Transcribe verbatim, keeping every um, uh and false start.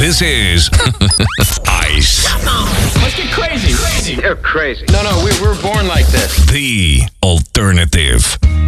This is Ice. Let's get crazy. Crazy. You're crazy. No, no, we, we're born like this. The alternative.